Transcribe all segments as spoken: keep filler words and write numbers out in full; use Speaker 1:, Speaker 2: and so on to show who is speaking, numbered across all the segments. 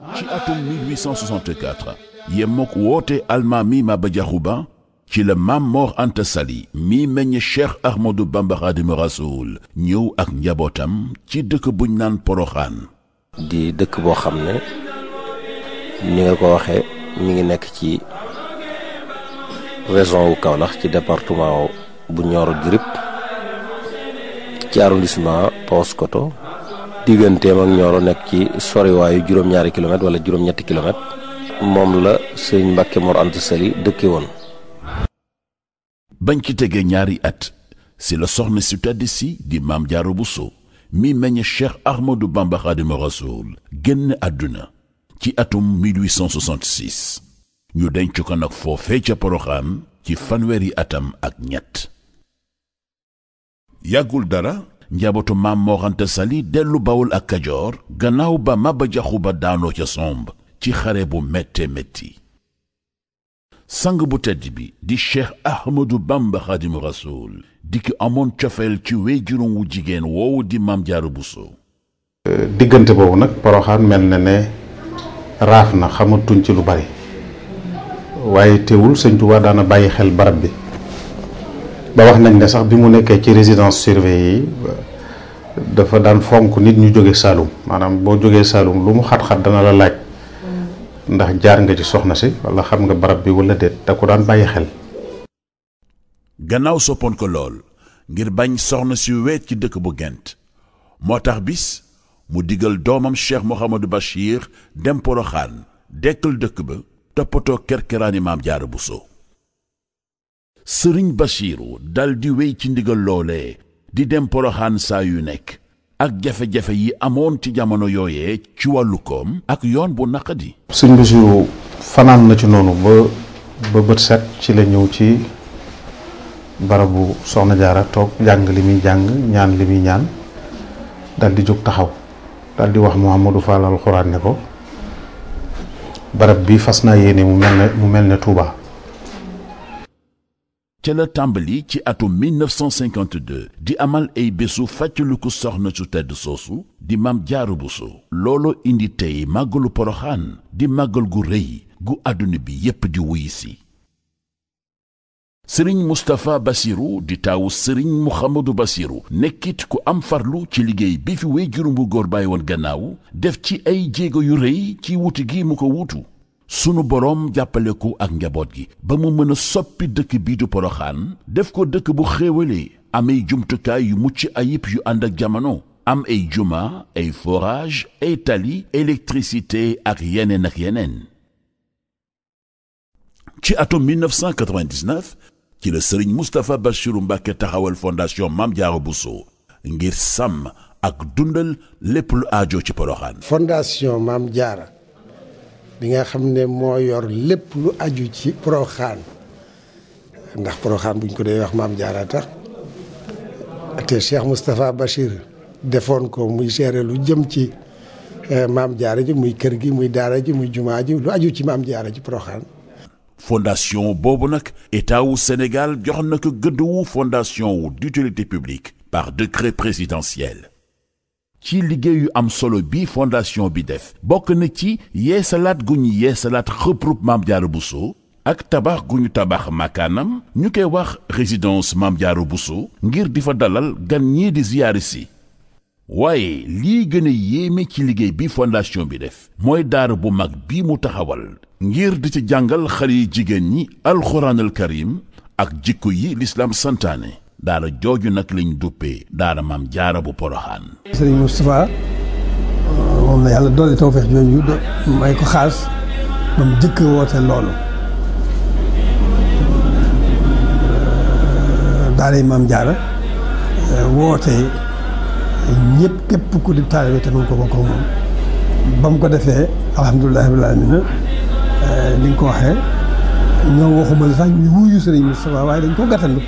Speaker 1: ci atum mille huit cent soixante-quatre yemmook woote almaami Maba Diakhou Ba ci la Maam Mor Anta Sali mi meññ Cheikh Ahmadou Bamba Khadimu Rasoul ñëw ak njabootam ci dëkk buñ naan Poroxaan.
Speaker 2: di dëkk boo xam ne ni nga ko waxee mi ngi nekk ci région wu Kaolack ci département bu Nioro du Rip ci arrondissement Paoskoto digganteem ak Nioro nekk ci soriwaayu juróom-ñaari kilomètres wala juróom-ñetti kilomètres moom la sëñ Mbàkke Mor Anta Sali dëkke woon.
Speaker 1: bañ ci tegee ñaari at si la soxna si tedd si di Maam Jaara Buso mi meññ Cheikh Ahmadou Bamba Khadimu Rasoul génn àdduna ci atum mille huit cent soixante-six ñu denc ko nag foofee ca Poroxaan ci fanweeri atam ak ñett. yàggul dara njabootu Maam Mor Anta Sali dellu Bawol ak Kajoor gannaaw ba Maba Diakhou Ba daanoo ca somb ci xare bu métte métti. sang bu tedd bi di Cheikh Ahmadou Bamba Khadimu Rasoul di ki amoon cofeel ci wéyjuram wu jigéen woowu di Maam Jaara Buso.
Speaker 3: diggante boobu nag Poroxaan mel na ne raaf na xamatuñ ci lu bari waaye teewul sëñ Tuubaa daana bàyyi xel barab bi ba wax nañ ne sax bi mu nekkee ci résidence surveillée yi dafa daan fonk nit ñu jóge Saalum maanaam boo jógee Saalum lu mu xat-xat dana la laaj ndax jaar nga ci soxna si wala xam nga barab bi wala déet da ko daan bàyyi xel.
Speaker 1: gannaaw soppoon ko lool ngir bañ soxna si weet ci dëkk bu Gent moo tax bis mu digal doomam Cheikh Mouhamadou Bachir dem Poroxaan dekkal dëkk ba toppatoo kerkeraani Maam Jaara Buso. sëriñ Bachiru dal di wéy ci ndigal loolee di dem Poroxaan saa yu nekk ak jafe-jafe yi amoon ci jamono yooyee ci wàllu koom ak yoon bu naqadi.
Speaker 3: sëñ Bachiru fanaan na ci noonu ba ba bët set ci la ñëw ci barabu soxna Jaara toog jàng li muy jàng ñaan li muy ñaan dal di jóg taxaw dal di wax Mouhamadou Fall alxuraan ne ko barab bi fas naa yéene mu mel ne mu mel ne Touba.
Speaker 1: ca la tàmbali ci atum mille neuf cent cinquante-deux di amal ay bésu fàttaliku soxna su tedd soosu di Maam Jaara Buso. loolu indi tey màggalu Poroxaan di màggal gu rëy gu àdduna bi yépp di wuy si. sëriñ Moustapha Bassirou di taawu sëriñ Mouhamadou Bassirou nekkit ku am farlu ci liggéey bi fi wéyjuram bu góor bàyyi woon gannaaw def ci ay jéego yu rëy ci wuti gi mu ko wutu. sunu boroom jàppale ko ak njaboot gi ba mu mën a soppi dëkk bii du Poroxaan def ko dëkk bu xéewalee am ay jumtukaay yu mucc ayib yu ànd ak jamono am ay juma ay forage ay tali électricité ak yeneen ak yeneen. ci atum mille neuf cent quatre-vingt-dix-neuf ci la sëriñ Moustapha Bassirou Mbacké taxawal fondation Maam Jaara Buso ngir sàmm ak dundal lépp lu aajo ci Poroxaan.
Speaker 4: fondation Maam Jaara bi nga xam ne moo yor lépp lu aju ci Poroxaan ndax Poroxaan buñ ko dee wax Maam Jaara tax te Cheikh Moustapha Bachir defoon ko muy gérer lu jëm ci Maam Jaara ji muy kër gi muy daara ji muy jumaa ji lu aju ci Maam Jaara ji Poroxaan.
Speaker 1: fondation boobu nag état wu Sénégal jox na ko gëdd wu fondation wu d'utilité publique par décret présidentiel. ci liggéeyu am solo bi fondation bi def bokk na ci yeesalaat gu ñu yeesalaat xëprub Maam Jaara Buso ak tabax gu ñu tabax makaanam ñu koy wax résidence Maam Jaara Buso ngir di fa dalal gan ñii di ziyaari si. waaye lii gën a yéeme ci liggéey bi fondation bi def mooy daara bu mag bi mu taxawal ngir di ci jàngal xale yi jigéen ñi alxuraanal karim ak jikko yi lislaam santaane. daara jooju nag lañ duppee daara Maam Jaara bu Poroxaan.
Speaker 5: sëriñ Moustapha moom la yàlla doole tawfeex jooju may ko xaas ba mu jëkk woote loolu daara yi Maam Jaara woote ñëpp képp ku di taalibe te mu ko bokk moom ba mu ko defee alhamdulilah rabbil aalamiina li nga ko waxee ñoom waxuma la sax ñu wuyu sëriñ Moustapha waaye dañ ko gàttandu.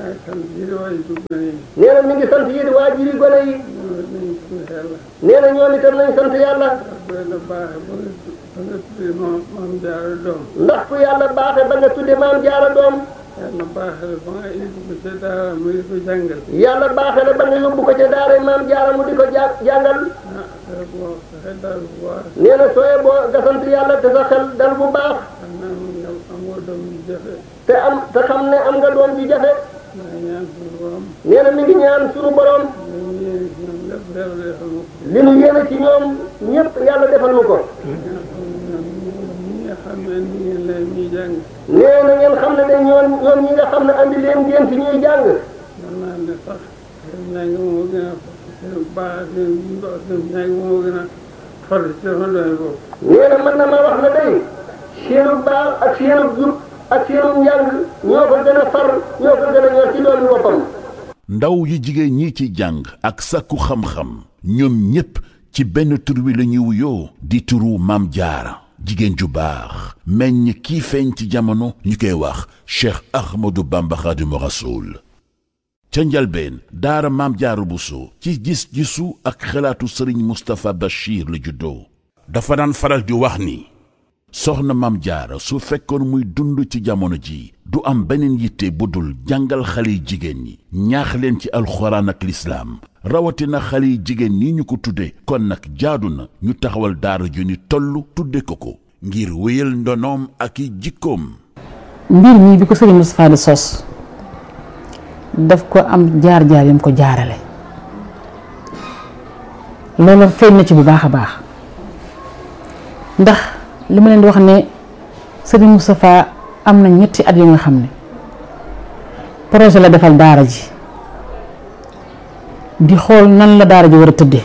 Speaker 6: nee na mi ngi sant yéen waajur yi gone yi nee na ñoom itam nañ sant yàlla ndax ku yàlla baaxe ba nga tudde Maam Jaara doom
Speaker 7: yàlla baaxee ba nga yóbbu ko ca daara mu di ko jàngal.
Speaker 6: yàlla baaxee na ba nga yóbbu ko ca daara maam jaara mu di ko ja jàngal.
Speaker 7: ah xel boo xel dal bu baax.
Speaker 6: nee na sooyee boo nga sant yàlla te sa xel dal bu baax.
Speaker 7: xam naa nga amoo doom ju jafe.
Speaker 6: te am te xam ne am nga doom ju jafe.
Speaker 7: maa ngi ñaan suñu borom.
Speaker 6: nee na mi ngi ñaan suñu borom. li nu yéene ci ñoom ñëpp yàlla defal nu ko. nee na ngeen xam ne de ñoom ñoom ñi nga xam ne andi leen ngeen fi ñuy jàng.
Speaker 7: man naa ne sax seen njàng moo gën a seen baax seen seen njàng moo gën a far ci sama doole boobu.
Speaker 6: nee na mën na ma wax ne day seenu baax ak seenu jub ak seenu njàng ñoo ko gën a far ñoo ko gën a ñor ci doon boppam.
Speaker 1: ndaw yi jigéen ñi ci jàng ak sàkku xam-xam ñoom ñépp ci benn tur wi la ñuy wuyoo di turu Maam Jaara jigéen ju baax meññ kii feeñ ci jamono ñu koy wax Cheikh Ahmadou Bamba Khadimu Rasoul ca njalbeen daara Maam Jaara Buso ci gis-gisu ak xalaatu sëriñ Moustapha Bachir la juddoo dafa daan faral di wax ni soxna Maam Jaara su fekkoon muy dund ci jamono ji du am beneen yitte bu dul jàngal xale yi jigéen ñi ñaax leen ci alxuraan ak lislaam rawatina xale yi jigéen ñi ñu ko tudde kon nag jaadu na ñu taxawal daara ju ni toll tudde ko ko ngir wéyal ndonoom ak i jikkoom.
Speaker 8: mbir mi bi ko sëriñ Moustapha di sos daf ko am jaar-jaar yam ko jaarale loolu feeñ na ci bu baax a baax ndax li ma leen di wax ne sëriñ Moustapha am na ñetti at yu nga xam ne projet la defal daara ji di xool nan la daara ji war a tëddee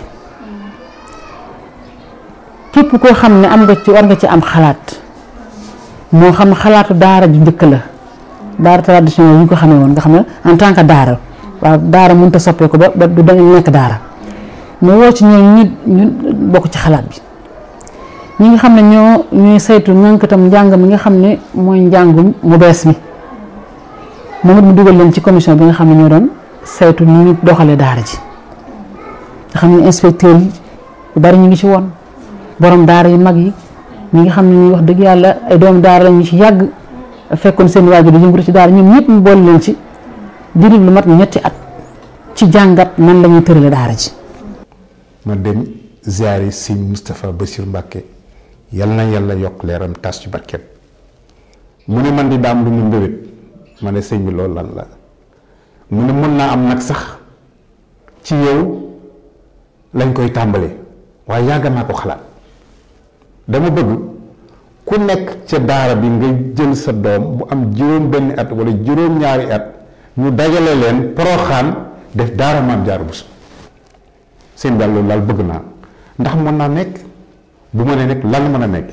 Speaker 8: képp koo xam ne am nga ci war nga ci am xalaat moo xam xalaatu daara ji njëkk la daara traditionnel yi ñu ko xamee woon nga xam ne en tant que daara waaw daara mënut a soppee ko ba ba du dañu nekk daara mu woo ci ñoom ñu ñu bokk ci xalaat bi ñi nga xam ne ñoo ñuy saytu ñànkatam njàng mi nga xam ne mooy njàngum mu bees mi moom it mu dugal leen ci commission bi nga xam ne ñoo doon saytu ni ñu doxalee daara ji nga xam ne inspecteur yi bu bari ñu ngi ci woon borom daara yu mag yi ñi nga xam ne ñuy wax dëgg yàlla ay doomu daara la ñu ci yàgg fekkoon seen waajur di yëngatu ci daara ñoom ñëpp mu boole leen ci diiru lu mat ñetti at ci jàngat nan la ñuy tërale daara ji.
Speaker 3: ma dem ziyaari sëñ Moustapha Bassir Mbacke yal na yàlla yokk leeram tas ci barkeem mu ne man di daam lu mu mbébét ma ne sëñ bi loolu lan la mu ne mën naa am nag sax ci yow lañ koy tàmbalee waaye yàgg naa ko xalaat dama bëgg ku nekk ca daara bi nga jël sa doom bu am juróom benn at wala juróom ñaari at ñu dajale leen Poroxaan def daara Maam Jaara Buso seen daal loolu daal bëgg naa ndax mën naa nekk bu ma nee nekk lan mën a nekk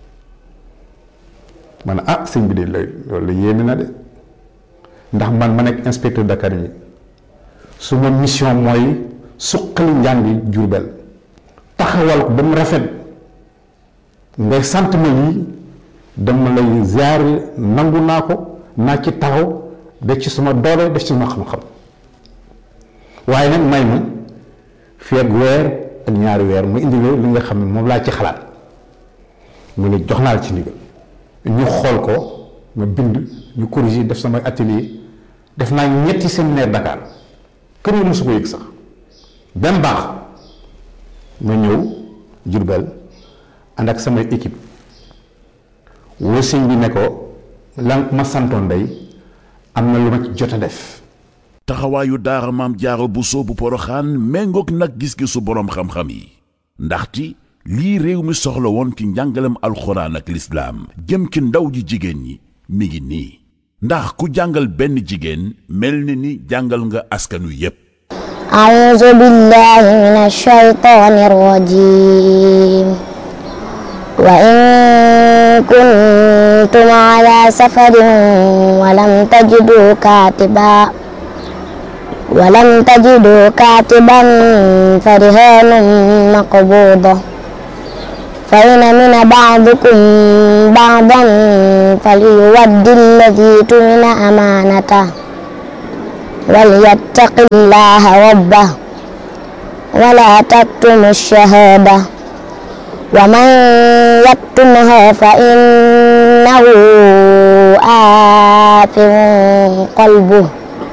Speaker 3: man ah sëñ bi de loolu la yéeme na de ndax man ma nekk inspecteur d'académie su ma mission mooy suqali njàngi Jurbel taxawal ko ba mu rafet ngay sant ma lii dama lay ziyaare nangu naa ko naa ci taxaw def ci suma doole def ci suma xam-xam waaye nag may ma fii ak weer ak ñaari weer mu indi li nga xam ne moom laa ci xalaat mu ne jox naa la ci ndigal ñu xool ko ma bind ñu corriger def sama atelier def naa ñetti séminaire Dakar kër yi mosu ko yëg sax benn baax ma ñëw Jurbel ànd ak samay équipe woo sëñ bi ne ko lan ma santoon day am na lu ma ci jot a def.
Speaker 1: taxawaayu daara Maam Jaara Buso bu Poroxaan méngoog nag gis-gisu boroom xam-xam yi ndaxte lii réew mi soxla woon ci njàngalem alxuraan ak lislaam jëm ci ndaw ji jigéen ñi mi ngi nii ndax ku jàngal benn jigéen mel ni ni jàngal nga askanu yépp.
Speaker 9: a'uuzu billaahi mina shaytaani rajiim wa in kuntum alaa safarin wa lam tajiduu kaatiban wa lam tajiduu kaatiban farihaanun maqbuuda fa in amina ba'dukum ba'dan falyuwaddi alladhii tumina amaanatahu walyattaqi llaaha rabbahu wa laa taktumu ash-shahaadata wa man yaktumha fa innahu خافٍ قلبه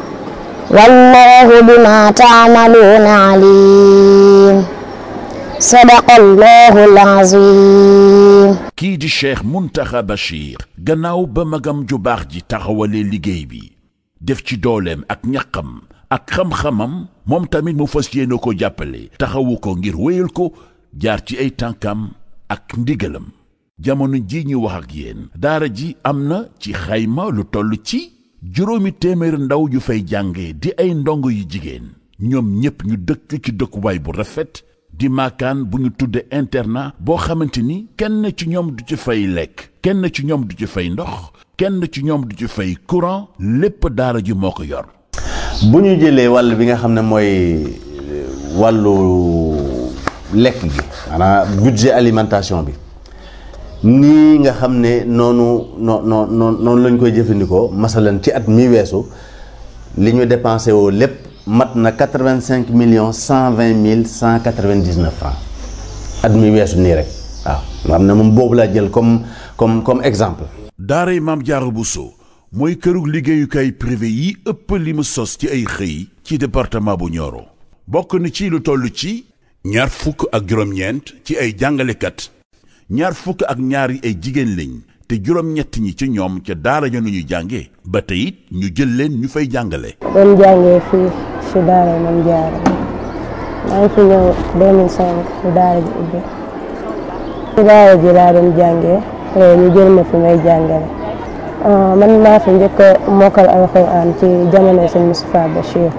Speaker 9: والله بما تعملون عليم صدق الله العظيم.
Speaker 1: kii di Cheikh Mountakha Bachir gannaaw ba magam ju baax ji taxawalee liggéey bi def ci dooleem ak ñaqam ak xam-xamam moom tamit mu fas yéene ko jàppale taxawu ko ngir wéyal ko jaar ci ay tànkam ak ndigalam. jamono ji ñu wax ak yéen daara ji am na ci xayma lu toll ci juróomi téeméer ndaw yu fay jànge di ay ndongo yu jigéen ñoom ñépp ñu dëkk ci dëkkuwaay bu rafet di maakaan bu ñu tudde internat boo xamante ni kenn ci ñoom du ci fay lekk kenn ci ñoom du ci fay ndox kenn ci ñoom du ci fay courant lépp daara ji moo ko yor.
Speaker 10: bu ñu jëlee wàll bi nga xam ne mooy wàllu lekk gi maanaam budget alimentation bi nii nga xam ne noonu noo noo noonu lañ koy jëfandikoo masalan ci at mi weesu li ñu dépensé woo lépp mat na quatre-vingt-cinq millions cent vingt mille cent quatre-vingt-dix-neuf francs at mi weesu nii rek waaw nga xam ne moom boobu laa jël comme comme comme exemple.
Speaker 1: daaray Maam Jaara Buso mooy kërug liggéeyukaay privé yi ëpp li mu sos ci ay xëy ci département bu Nioro bokk na ci lu toll ci ñaar fukk ak juróom-ñeent ci ay jàngalekat ñaar fukk ak ñaar yi ay jigéen lañ te juróom-ñett ñi ci ñoom ca daara ja ñuy jànge ba tey it ñu jël leen ñu fay jàngale.
Speaker 11: doon jàngee fii ci daara Maam Jaara maa ngi fi ñëw deux mille cinq ci daara ji ubbi ci daara ji laa doon jàngee ñu jël ma fi may jàngale man maa fi njëkk a mokkal alxuraan ci jamono sëñ Moustapha Bachir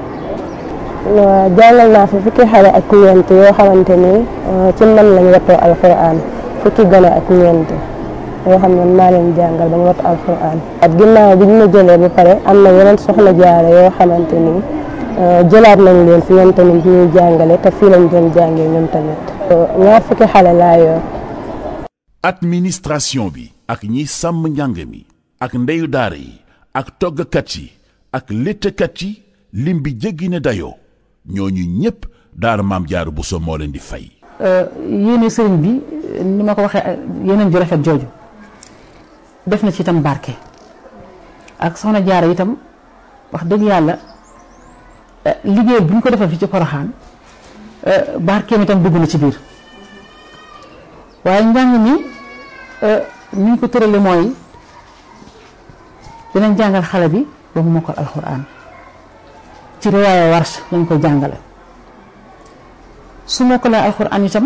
Speaker 11: jàngal naa fi fukki xale ak ñeent yoo xamante ni ci man lañ wattoo alxuraan fukki gone ak ñeent yoo xam ne maa leen jàngal ba ñu wattu alxuraan at ginnaaw bi ñu ma jëlee ba pare am na yeneen soxna jaare yoo xamante ni jëlaat nañ leen fi ñoom tamit ñuy jàngale te fii lañ doon jàngee ñoom tamit ñaar fukki xale laa yor.
Speaker 1: administration bi ak ñi sàmm njàng mi ak ndeyu daara yi ak toggkat yi ak léttkat yi lim bi jéggi ne dayoo ñooñu ñépp daara Maam Jaara Buso moo leen di fay.
Speaker 8: yéene sëriñ bi ni ma ko waxee yeneen ju rafet jooju def na ci itam barke ak soxna Jaara itam wax dëgg yàlla liggéey bu ñu ko defal fi ci Poroxaan barkeem itam dugg na ci biir waaye njàng mi ni ñu ko tërale mooy dinañ jàngal xale bi ba mu mokkal alxuraan ci riwaaya Warsh lañ ko jàngale su mokkalee alxuraan itam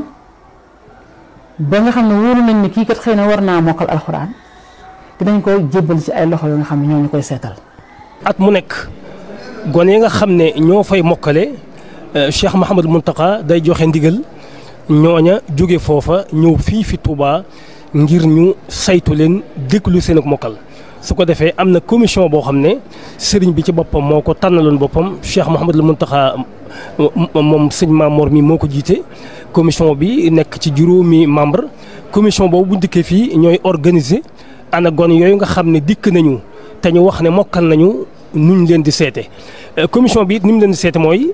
Speaker 8: ba nga xam ne wóolu nañ ni kii kat xëy na war naa mokkal alxuraan dinañ ko jébbal ci ay loxo yoo nga xam ne ñoo ñu koy seetal.
Speaker 12: at mu nekk gone yi nga xam ne ñoo fay mokkale Cheikh Mouhamadou Mountakha day joxe ndigal ñooña jóge foofa ñëw fii fi Touba ngir ñu saytu leen déglu seen ak mokkal su ko defee am na commission boo xam ne sëriñ bi ci boppam moo ko tànnaloon boppam Cheikh Mouhamadou Mountakha moom sëñ Mamour mi moo ko jiite commission bi nekk ci juróomi membre commission boobu bu dikkee fii ñooy organiser ana gone yooyu nga xam ne dikk nañu te ñu wax ne mokkal nañu nuñ leen di seete commission bi it ni mu leen di seete mooy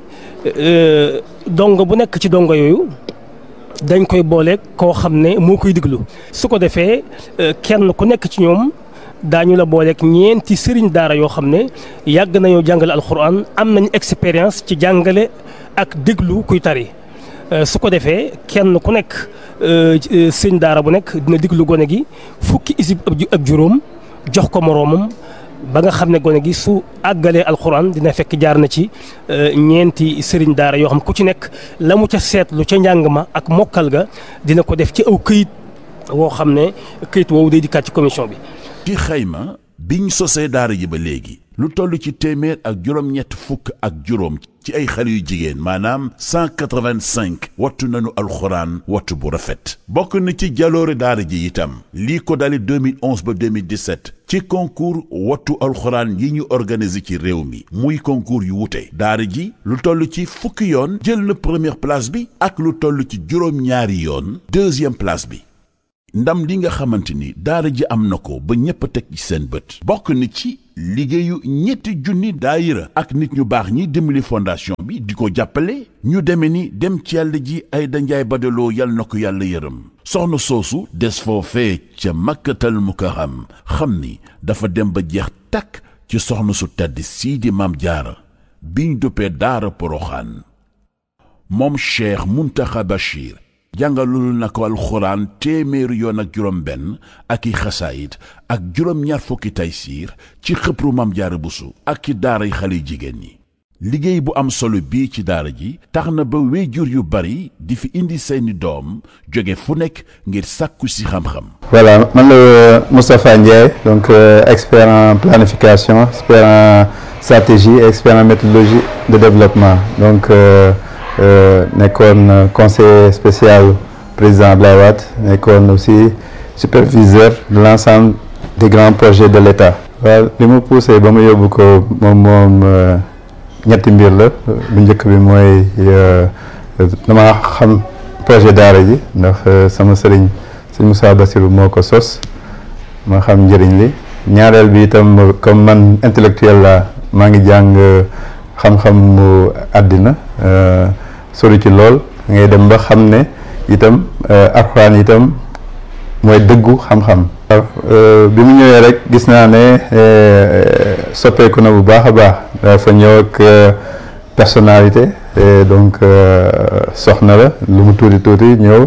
Speaker 12: dongo bu nekk ci dongo yooyu dañ koy boole koo xam ne moo koy diglu su ko defee kenn ku nekk ci ñoom daañu la booleeg ñeenti sëriñ daara yoo xam ne yàgg nañoo jàngale alxuraan am nañ expérience ci jàngale ak déglu kuy tari su ko defee kenn ku nekk sëriñ daara bu nekk dina déglu gone gi fukki isib ak juróom jox ko moroomam ba nga xam ne gone gi su àggalee alxuraan dina fekk jaar na ci ñeenti sëriñ daara yoo xam ku ci nekk la mu ca seetlu ca njàng ma ak mokkal ga dina ko def ci aw këyit woo xam ne këyit woowu day dikkaat ci commission bi.
Speaker 1: ci xayma biñ sosee daara ji ba léegi lu toll ci téeméer ak juróom-ñett fukk ak juróom ci ay xale yu jigéen maanaam cent quatre-vingt-cinq wattu nañu alxuraan wattu bu rafet bokk na ci jaloore daara ji itam lii ko dale deux mille onze ba deux mille dix-sept ci concours wattu alxuraan yi ñu organisé ci réew mi muy concours yu wute daara ji lu toll ci fukki yoon jël na première place bi ak lu toll ci juróom-ñaari yoon deuxième place bi ndam li nga xamante ni daara ji am na ko ba ñépp a teg ci seen bët bokk na ci liggéeyu ñetti junni daayira ak nit ñu baax ñi dimbali fondation bi di ko jàppale ñu deme ni dem ci yàlla ji ay danjaay badaloo yal na ko yàlla yërëm soxna soosu des foofee ca makkatal mukarram xam ni dafa dem ba jeex takk ci soxna su tedd sii di Maam Jaara biñ duppee daara Poroxaan. moom Cheikh Muntaxa Bachir jàngalul na ko alxuraan téeméeri yoon ak juróom benn ak i xasaayit ak juróom ñaar fukki taysiir ci xëpru Maam Jaara Buso ak ci daaray xale jigéen ñi. liggéey bu am solo bii ci daara ji tax na ba wéyjur yu bari di fi indi seeni doom jóge fu nekk ngir sàkku si xam-xam.
Speaker 13: Voilà, man la Moustapha Ndiaye, donc euh, expert en planification, expert en stratégie et expert en méthodologie de développement. Donc euh, euh, nekkoon conseiller spécial président Abdoulaye Wade, nekkoon aussi superviseur de l'ensemble des grands projets de l'État. waaw li mu poussé ba mu yóbbu ko moom moom ñetti mbir la bu njëkk bi mooy dama xam projet daara ji ndax sama sëriñ sëñ Moussa Bassirou moo ko sos ma xam njëriñ li ñaareel bi itam comme man intellectuel la maa ngi jàng xam-xam mu àddina sori ci lool ngay dem ba xam ne itam alxuraan itam mooy dëggu xam-xam. bi mu ñëwee rek gis naa ne soppeeku na bu baax a baax dafa ñëw ak personnalité donc soxna la lu mu tuuti tuuti ñëw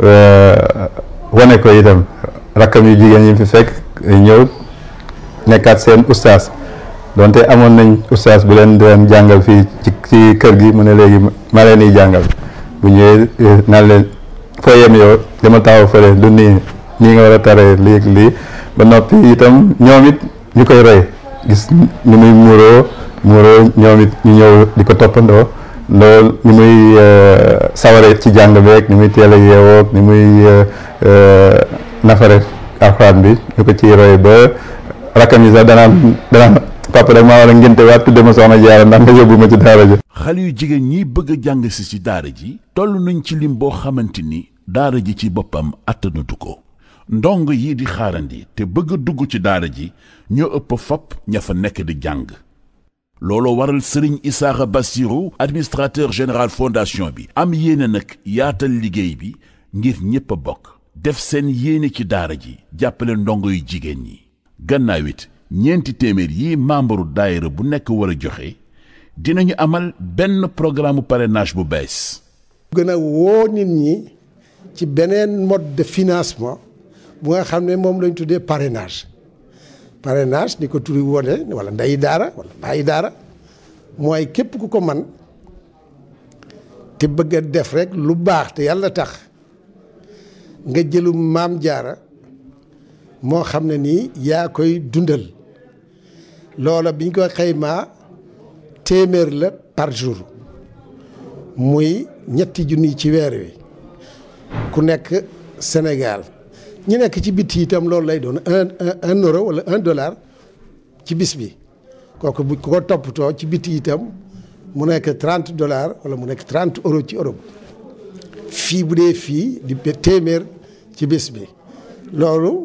Speaker 13: wane ko itam rakkam yu jigéen yi fi fekk ñëw nekkaat seen ustaas donte amoon nañ ustaas bu leen doon jàngal fii ci ci kër gi mu ne léegi ma leen di jàngal bu ñëwee naan leen foo yem yow dama taxaw fële du nii nii nga war a taree lii lii ba noppi itam ñoom it ñu koy roy gis ni muy muuroo muuroo ñoom it ñu ñëw di ko toppandoo loolu ni muy saware ci jàng beeg ni muy teel a yeewoog ni muy nafare alxuraan bi ñu ko ciy roy ba rakkam yi sax danaan danaan papa rek maa war a ngénte waat tudde ma soxna Jaara ndax nga yóbbu ma ci daara ji.
Speaker 1: xale yu jigéen ñi bëgg a jàng si ci daara ji toll nañ ci lim boo xamante ni daara ji ci boppam attanatu ko. ndong yi di xaarandi te bëgg a dugg ci daara ji ñoo ëpp fopp ña fa nekk di jàng looloo waral Serigne Issakha Bassirou administrateur général fondation bi am yéene nag yaatal liggéey bi ngir ñépp a bokk def seen yéene ci daara ji jàppale ndongo yu jigéen ñi gannaaw it ñeenti téeméer yi membre daayira bu nekk war a joxe dinañu amal benn programme parrainage bu bees.
Speaker 4: gën a woo nit ñi ci beneen mode de financement bu nga xam ne moom lañ tuddee parrainage parrainage ni ko turi wone wala nday daara wala bàyyi daara mooy képp ku ko man te bëgg a def rek lu baax te yàlla tax nga jëlu Maam Jaara moo xam ne nii yaa koy dundal loola biñ ko xaymaa téeméer la par jour muy ñetti junni ci weer wi ku nekk Sénégal ñi nekk ci bitti itam loolu lay doon un un euro wala un dollar ci bis bi kooku bu ko toppatoo ci bitti itam mu nekk trente dollars wala mu nekk trente euros ci Europe fii bu dee fii di téeméer ci bis bi loolu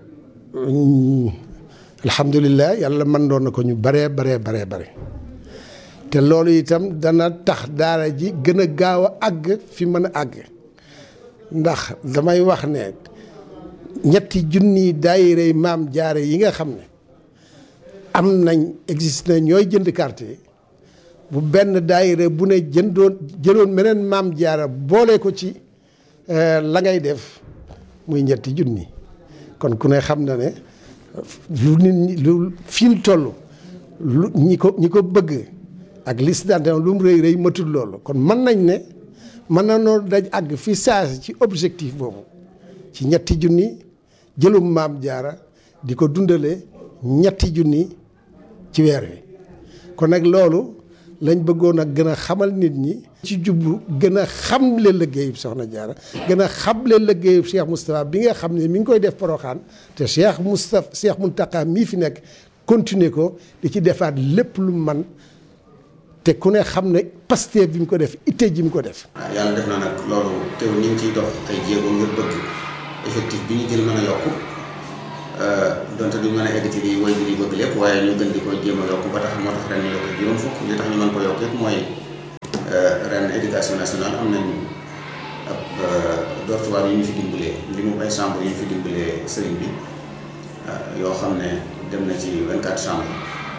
Speaker 4: alhamdulilah yàlla mën doon na ko ñu baree baree baree bare te loolu itam dana tax daara ji gën a gaaw a àgg fi mën a àgg ndax damay wax ne ñetti junni daayira Maam Jaara yi nga xam ne am nañ existe na ñooy jënd carte yi bu benn daayira bu ne jëndoon jëloon meneen Maam Jaara boole ko ci la ngay def muy ñetti junni kon ku ne xam na ne lu nit ñi lu fi ñu toll lu ñi ko ñi ko bëgg ak liste d'adhésion lu mu rëy rëy matul loolu kon mën nañ ne mën na noo daj àgg fi saasi ci objectif boobu ci ñetti junni jëlum Maam Jaara di ko dundale ñetti junni ci weer wi kon nag loolu lañ bëggoon a gën a xamal nit ñi ci jublu gën a xamle liggéeyub Soxna Jaara gën a xamle liggéeyub Cheikh Moustapha bi nga xam ne mi ngi koy def Porokhane te Cheikh Moustapha Cheikh Mountakha mii fi nekk continuer ko di ci defaat lépp lu man te ku ne xam ne Pastef bi mu ko def itte ji mu ko def.
Speaker 14: yàlla def na nag loolu teew ñu ngi ciy dox ay jéego ngir bëgg effectif bi ñu jël mën a yokku donte duñ mën a egg ci li way bi di bëgg lépp waaye ñu gën di ko jéem a yokku ba tax moo tax ren ñu yokk juróom fukk li tax ñu mën ko yokk yëpp mooy ren éducation nationale am nañ ab dortoir yu ñu fi dimbalee li mu ay chambre yu ñu fi dimbalee sëriñ bi yoo xam ne dem na ci vingt-quatre chambres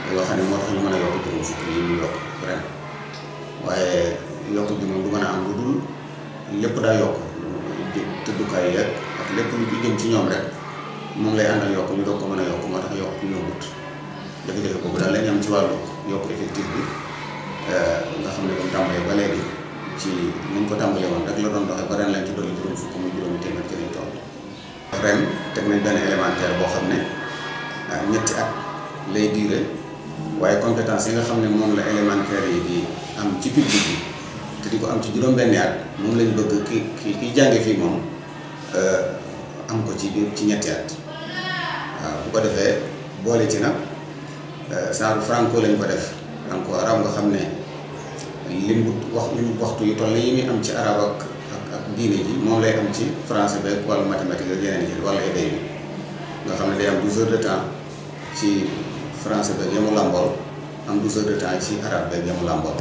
Speaker 14: yoo xam ne moo tax ñu mën a yokk juróom fukk yi ñu yokk ren waaye yokk bi moom du mën a am lu dul lépp daa yokk tëddukaay yeeg ak lépp lu ci jëm ci ñoom rek moom lay àndal yokk ñu doog ko mën a yokk moo tax yokk bi yombut jafe-jafe boobu daal lañ am ci wàllu yokk effectif bi nga xam ne comme tàmbalee ba léegi ci niñ ko tàmbalee woon rek la doon doxee ba ren lañ ci dolli juróom fukk muy juróomi téeméer ci lañ toll ren teg nañ benn élémentaire boo xam ne ñetti at lay diire waaye compétence yi nga xam ne moom la élémentaire yi di am ci public bi te di ko am ci juróom-benni at moom lañ bëgg ki ki kiy jànge fii moom am ko ci biir ci ñetti at waaw bu ko defee boole ci nag genre franco lañ ko def franco arab nga xam ne lim bu wax lim waxtu yu toll yi muy am ci arab ak ak ak diine ji moom lay am ci français beeg wàllu mathématique ak yeneen yi wala éday bi nga xam ne day am douze heures de temps ci français beeg yamu làmbool am douze heures de temps ci arabe beeg yamu làmbool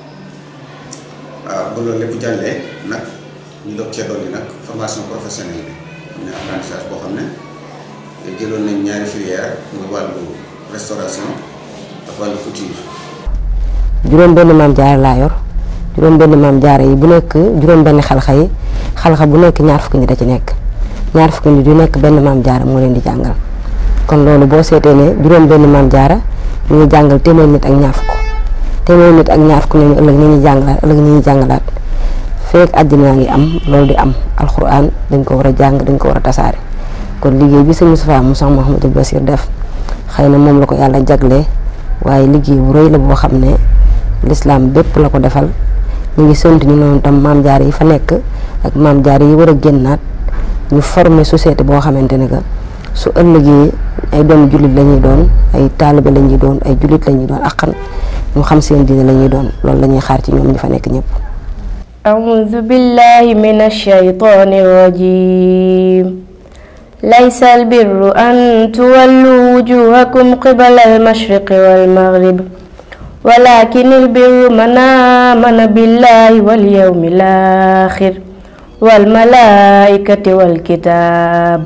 Speaker 14: waaw ba loolu lépp jàllee nag ñu doog cee dolli nag formation professionnelle bi am ne apprentissage boo xam ne jëloon nañ ñaari filière muy wàllu restauration ak wàllu couture.
Speaker 15: juróom benn maam jaara laa yor juróom benn maam jaara yi bu nekk juróom benn xalxa yi xalxa bu nekk ñaar fukki nit da ci nekk ñaar fukki nit yu nekk benn maam jaara moo leen di jàngal kon loolu boo seetee ne juróom benn maam jaara ñu ngi jàngal téeméer nit ak ñaar fukk téeméer nit ak ñaar fukk ñooñu ëllëg ni ñuy jàngalaat ëllëg ni ñuy jàngalaat feek àddina ngi am loolu di am alxuraan dañ ko war a jàng dañ ko war a tasaare kon liggéey bi sëñ Moustapha mu sax Mouhamadou Bassir def xëy na moom la ko yàlla jaglee waaye liggéey bu rëy la boo xam ne l'islam bépp la ko defal ñu ngi sant ñu noonu tam maam jaar yi fa nekk ak maam jaar yi war a génnaat ñu former société boo xamante ne que su ëllëgee ay doomu jullit la ñuy doon ay taalibe la ñuy doon ay jullit la ñuy doon akkan ñu xam seen diine la ñuy doon loolu la ñuy xaar ci ñoom ñi fa nekk ñëpp.
Speaker 9: أعوذ بالله من الشيطان الرجيم ليس البر أن تولوا وجوهكم قبل المشرق والمغرب ولكن البر من آمن بالله واليوم الآخر والملائكة والكتاب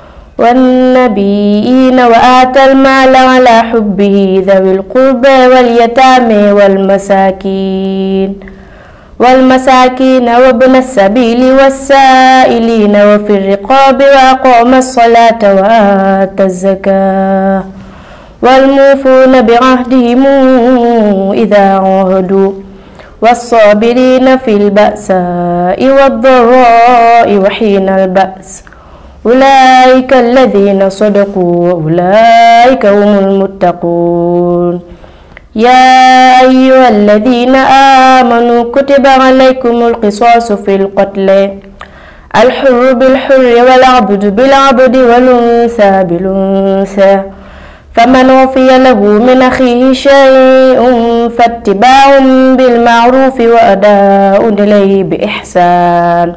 Speaker 9: والنبيين وآتى المال على حبه ذوي القربى واليتامى والمساكين والمساكين وابن السبيل والسائلين وفي الرقاب وأقام الصلاة وآتى الزكاة والموفون بعهدهم إذا عاهدوا والصابرين في البأساء والضراء وحين البأس أولئك الذين صدقوا وأولئك هم المتقون يا أيها الذين آمنوا كتب عليكم القصاص في القتل الحر بالحر والعبد بالعبد والأنثى بالأنثى فمن عفي له من أخيه شيء فاتباع بالمعروف وأداء إليه بإحسان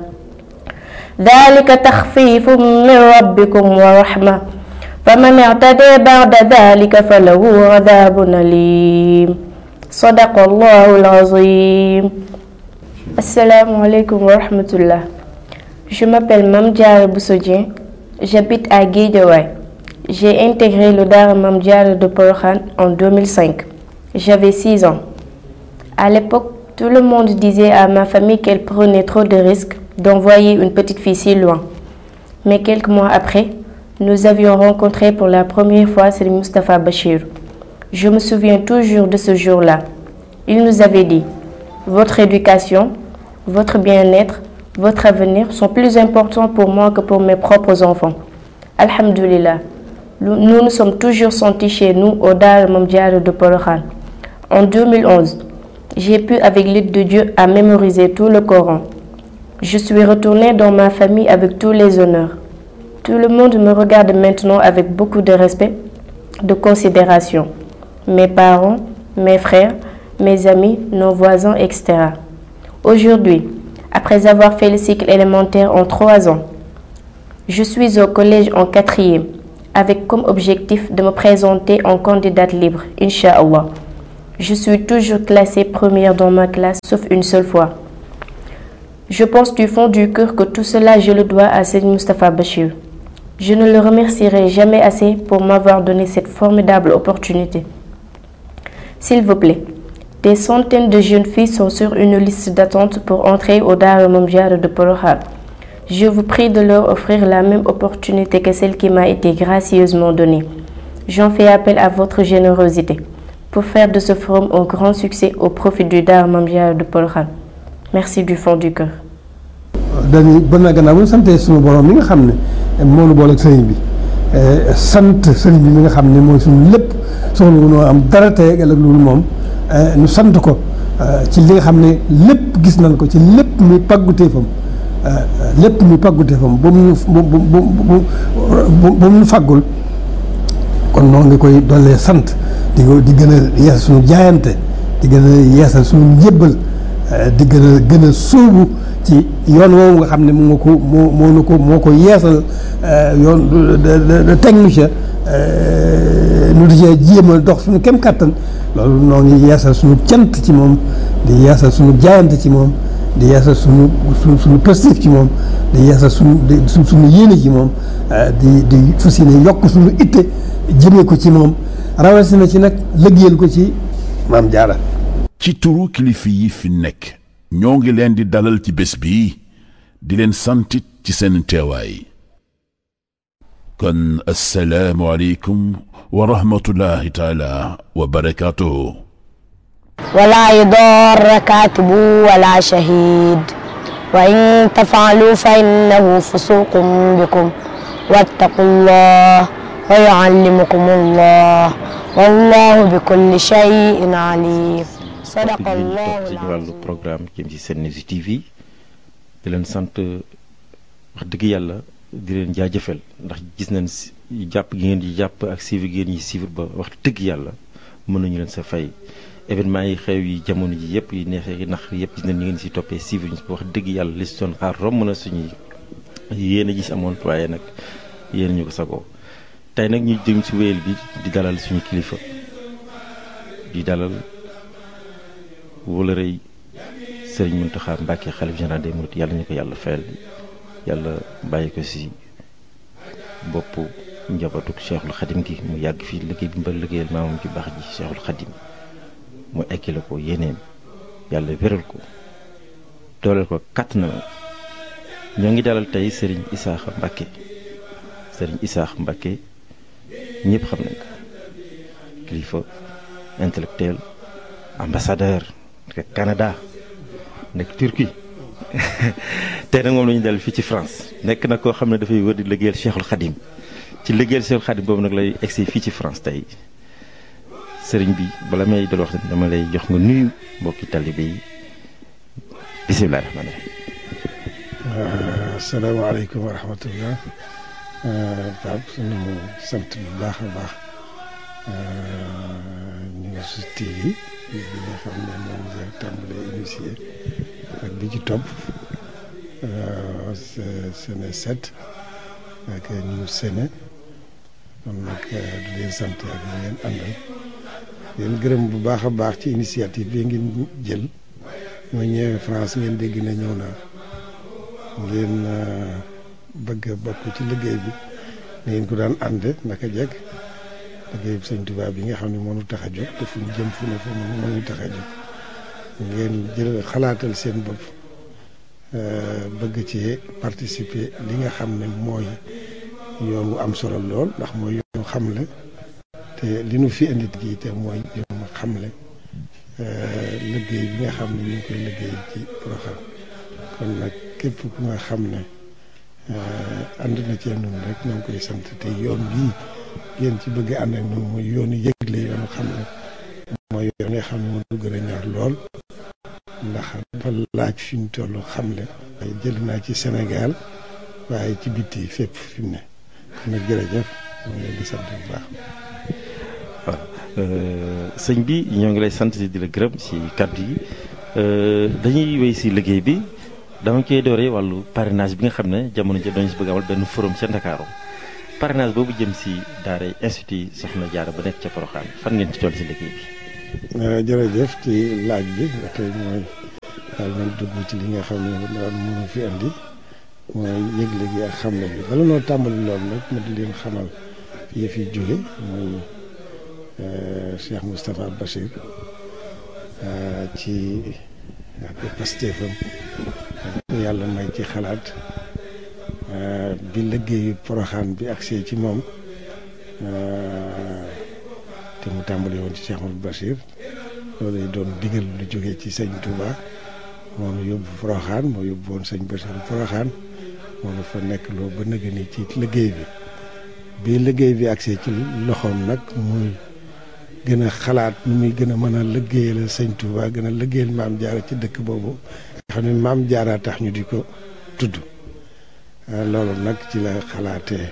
Speaker 9: ذلك تخفيف من ربكم ورحمة فمن اعتدى بعد ذلك فله عذاب أليم صدق الله العظيم. Assalamu alaikum wa rahmatullah. Je m'appelle Mame Diarra Bousso Dieng, j'habite à Guédiawaye. J'ai intégré le Daara Mame Diarra de Porokhane en deux mille cinq. J'avais six ans. À l'époque, tout le monde disait à ma famille qu'elle prenait trop de risques d'envoyer une petite fille si loin. Mais quelques mois après, nous avions rencontré pour la première fois Serigne Moustapha Bachir. Je me souviens toujours de ce jour-là. Il nous avait dit « Votre éducation, votre bien-être, votre avenir sont plus importants pour moi que pour mes propres enfants. » Alhamdulillah, nous nous sommes toujours sentis chez nous au Daara Mame Diarra de Porokhane. En deux mille onze, j'ai pu avec l'aide de Dieu à mémoriser tout le Coran. Je suis retournée dans ma famille avec tous les honneurs. Tout le monde me regarde maintenant avec beaucoup de respect, de considération. Mes parents, mes frères, mes amis, nos voisins, et cetera. Aujourd'hui, après avoir fait le cycle élémentaire en trois ans, je suis au collège en quatrième, avec comme objectif de me présenter en candidate libre, Inch'Allah. Je suis toujours classée première dans ma classe, sauf une seule fois. Je pense du fond du cœur que tout cela, je le dois à Serigne Moustapha Bachir. Je ne le remercierai jamais assez pour m'avoir donné cette formidable opportunité. S'il vous plaît, des centaines de jeunes filles sont sur une liste d'attente pour entrer au Daara Mame Diarra de Porokhane. Je vous prie de leur offrir la même opportunité que celle qui m'a été gracieusement donnée. J'en fais appel à votre générosité pour faire de ce forum un grand succès au profit du Daara Mame Diarra de Porokhane. Merci du fond du cœur.
Speaker 5: dañuy ba na gannaaw bu ñu santee suñu borom mi nga xam ne moo nu boole ak sëriñ bi sant sëriñ bi mi nga xam ne mooy suñu lépp soxla wu noo am dara tey ak loolu moom ñu sant ko ci li nga xam ne lépp gis nañ ko ci lépp muy pàgguteefam lépp muy pàgguteefam ba mu ba mu ba mu fàggul kon noonu nga koy dollee sant di ko di gën a yeesal suñu jaayante di gën a yeesal suñu njébbal di gën a gën a sóobu ci yoon woowu nga xam ne moo ko moo moo na ko moo ko yeesal yoon de technicien nu di cee jéem a dox suñu kem kàttan loolu noo ngi yeesal suñu cant ci moom di yeesal suñu jaayante ci moom di yeesal suñu suñu suñu positif ci moom di yeesal suñu suñ suñu yéene ci moom di di fas yéene yokk suñu itte jëmee ko ci moom rawatina ci nag liggéeyal ko ci Mame Diarra.
Speaker 1: ci turu kilifa yi fi nekk ñoo ngi leen di dalal ci bés bi di leen santit ci seen teewaay kon assalaamu aleykum wa rahmatullahi taala wa barakaatuhu
Speaker 16: wala yudarra kaatibu wala shahid wa in tafaalu fa innahu fusuqun bikum wattaqullah wa yuallimukumullah wallahu bi kulli shay'in alim.
Speaker 17: sadaqallahu ci wàllu programme jëm ci Sen News T V di leen sant wax dëgg yàlla di leen jaajëfal ndax gis nañ jàpp gi ngeen di jàpp ak suivre gi ngeen ñi suivre ba wax dëgg yàlla mën nañu leen sa fay événement yi xew yi jamono ji yëpp yi neexee yi nax yëpp gis nañ ñi ngeen si toppee suivre ñu wax dëgg yàlla li si doon xaar romb na suñuy yéen a gis amoon waaye nag yéen ñu ko sagoo tey nag ñu jëm si wéyal bi di dalal suñu kilifa di dalal wala rëy Serigne Mountakha Mbacké xalif général des mourides yàlla ñu ko yàlla fayal yàlla bàyyi ko si boppu njabootuk Cheikhul Khadim gi mu yàgg fii liggéey bi mbal liggéeyal maamam ci baax ji Cheikhul Khadim mu ekkile ko yeneen yàlla wéral ko dooleel ko kàtt na ñoo ngi dalal tey Serigne Issakha Mbacké Serigne Issakha Mbacké ñëpp xam nañ ko kilifa intellectuel ambassadeur nekk Canada nekk Turquie tey nag moom la ñu dal fii ci France nekk na koo xam ne dafay wër di liggéeyal Cheikhul Khadim ci liggéeyal Cheikhul Khadim boobu nag lay egsi fii ci France tey sëriñ bi bala may dal wax dama lay jox nga nuyu mbokki talibé yi bisimilah rahmaani
Speaker 4: rahiim. asalaamaaleykum wa rahmatullah. Pape suñu sant bu baax a baax News T V bi nga xam ne moom la tàmbalee initié ak bi ci topp Séné sept ak News Séné kon nag di leen sant ak li ngeen àndal leen gërëm bu baax a baax ci initiative bi ngeen jël ma ñëwee France ngeen dégg na ñëw naa ngeen bëgg a bokk ci liggéey bi ni ngeen ko daan ànde naka jekk liggéey bi Sëñ Tuubaa bi nga xam ne moo ñu tax a jóg te fu ñu jëm fu ne fu moo ñu tax a jóg ngeen jël xalaatal seen bopp bëgg ci participer li nga xam ne mooy yoon wu am solo lool ndax mooy yoonu xamle te li nu fi indi gi te mooy yoonu xamle liggéey bi nga xam ne ñu ngi koy liggéey ci Porokhane kon nag képp ku nga xam ne ànd na cee noonu rek ñoo ngi koy sant te yoon bii ngeen ci bëgg ànd ak noonu mooy yoonu yëgle yoonu xam ne mooy yoon nga xam ne moo du gën a ñor lool ndax dafa laaj fi mu toll xamle waaye jël naa ci Sénégal waaye ci bitti fépp fi mu ne kon nag jërëjëf ñoo ngi leen di sant bu baax.
Speaker 17: waaw sëñ bi ñoo ngi lay sant di la gërëm si kàddu yi dañuy wéy si liggéey bi dama koy dooree wàllu parrainage bi nga xam ne jamono ji dañu si bëgg amal benn forum ca Ndakaaru parrainage boobu jëm si daara institut Soxna Jaara ba nekk ca Porokhane fan ngeen ci toll si liggéey bi.
Speaker 4: jërëjëf ci laaj bi ba tey mooy daal nañ dugg ci li nga xam ne daal mënu fi andi mooy yëgle gi ak xamle bi bala noo tàmbali loolu nag ma di leen xamal yëf yi jóge mooy Cheikh Moustapha Bachir ci ak pastéefam yàlla may ci xalaat bi liggéeyu Poroxaan bi agsee ci moom te mu tàmbali woon ci Cheikh Mouhamadou Bachir loolu lay doon digal lu jógee ci sëñ Touba moo nu yóbbu Poroxaan moo yóbbu woon sëñ Bachir Poroxaan moo nu fa nekk loo ba nëgë ni ci liggéey bi bi liggéey bi agsee ci loxoom nag muy gën a xalaat nu muy gën a mën a liggéeyal sëñ Touba gën a liggéeyal Maam Jaara ci dëkk boobu nga xam ne Maam Jaara tax ñu di ko tudd loolu nag ci la xalaatee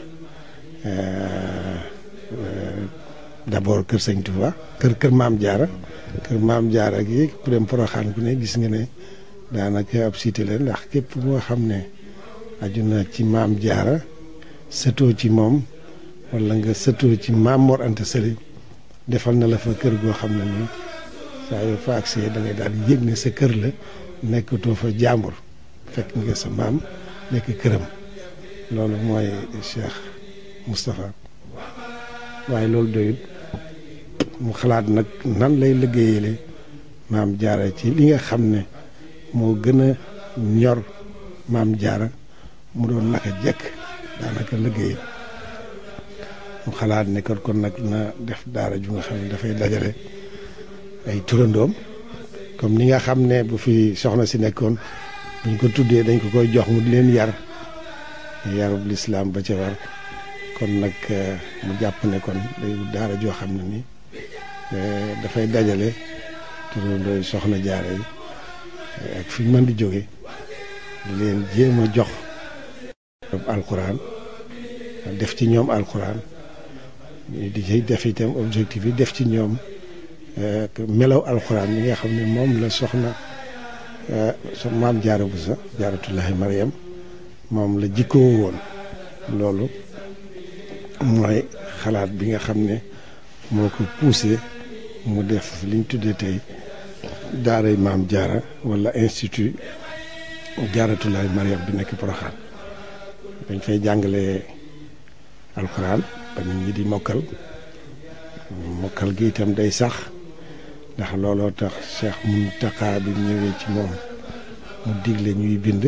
Speaker 4: d'abord kër sëñ Touba kër kër Maam Jaara kër Maam Jaara gi ku dem Poroxaan ku ne gis nga ne daanaka ab cité la ndax képp moo xam ne aju na ci Maam Jaara sëtoo ci moom wala nga sëtoo ci Maam Mor Anta Sali defal na la fa kër goo xam ne nii saa yoo fa agsee da ngay daal di yëg ne sa kër la nekkatoo fa jàmbur fekk nga sa maam nekk këram loolu mooy Cheikh Moustapha waaye loolu doyut mu xalaat nag nan lay liggéeyale Maam Jaara ci li nga xam ne moo gën a ñor Maam Jaara mu doon naka jekk daanaka liggéey mu xalaat ne kon kon nag na def daara ju nga xam ne dafay dajale ay turandoom comme ni nga xam ne bu fi soxna si nekkoon buñ ko tuddee dañ ko koy jox mu di leen yar yarub lislaam ba ca war kon nag mu jàpp ne kon day daara joo xam ne ni dafay dajale turandooy soxna Jaara yi ak fi mën di jóge di leen jéem a jox alxuraan def ci ñoom alxuraan di ci def itam objectif yi def ci ñoom melaw alxuraan yi nga xam ne moom la soxna so Maam Jaara Buso Jaaratullaahi Mariam moom la jikkoo woon loolu mooy xalaat bi nga xam ne moo ko poussé mu def liñ tuddee tey daaray Maam Jaara wala institut Jaaratullaahi Mariam bi nekk Poroxaan dañ fay jàngale alxuraan ba nit ñi di mokkal mokkal gi itam day sax ndax looloo tax Cheikh Mountakha bi ñëwee ci moom mu digle ñuy bind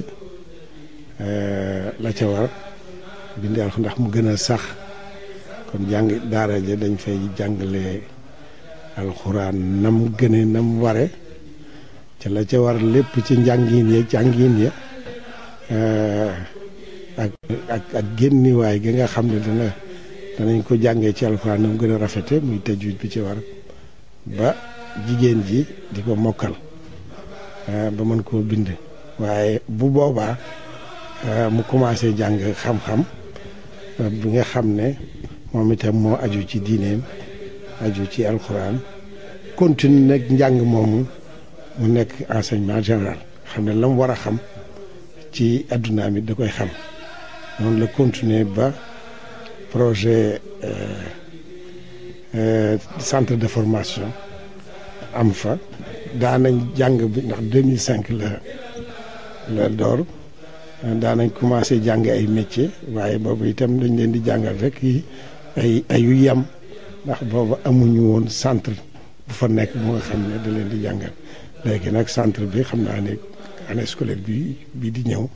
Speaker 4: la ca war bind alxuraan ndax mu gën a sax kon jàng daara ja dañ fay jàngale alxuraan nam gëne nam ware ca la ca war lépp ci njàngin ya jàngin ya ak ak ak génniwaay gi nga xam ne dana danañ ko jàngee ci alxuraan nam gën a rafete muy tajwid bi ci war ba jigéen ji di ko mokkal ba mën koo bind waaye bu boobaa mu commencé jàng xam-xam bi nga xam ne moom itam moo aju ci diineem aju ci alxuraan continue nag njàng moomu mu nekk enseignement général xam ne la mu war a xam ci adduna mi da koy xam noonu la continuer ba projet centre de formation am fa daanañ jàng bi ndax deux mille cinq la la door daanañ commencé jàng ay métier waaye boobu itam dañ leen di jàngal rek yi ay ayu yam ndax boobu amuñu woon centre bu fa nekk bu nga xam ne da leen di jàngal léegi nag centre bi xam naa ne année scolaire bi bii di ñëw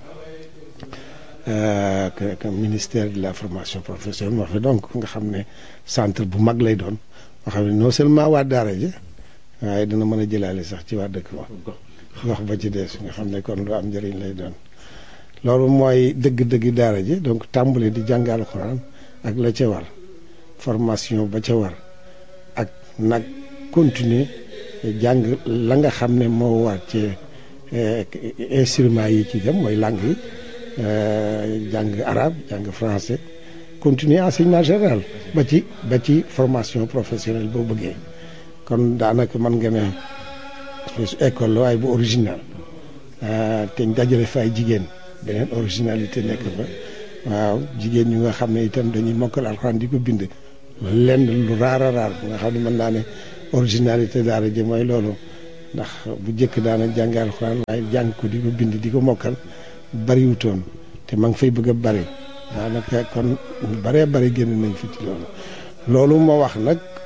Speaker 4: que ministère de la formation professionnelle moo fi donc nga xam ne centre bu mag lay doon nga xam ne non seulement waa daara ji waaye dina mën a jëlaale sax ci waa dëkk ba gox ba ci des nga xam ne kon lu am njëriñ lay doon loolu mooy dëgg-dëgg daara ji donc tàmbali di jàng alxuraan ak la ca war formation ba ca war ak nag continuer jàng la nga xam ne moo war ci instruments yi ci dem mooy langue yi jàng arabe jàng français continuer enseignement général ba ci ba ci formation professionnelle boo bëggee kon daanaka mën nga ne école la waaye bu original te ñu dajale fa ay jigéen beneen originalité nekk fa waaw jigéen ñu nga xam ne itam dañuy mokkal alxuraan di ko bind lenn lu raar a raar nga xam ne mën naa ne originalité daara ji mooy loolu ndax bu njëkk daana jàng alxuraan waaye jàng ko di ko bind di ko mokkal bariwutoon te ma ngi fay bëgg a bari daanaka kon baree bari génn nañ fi ci loolu loolu moo wax nag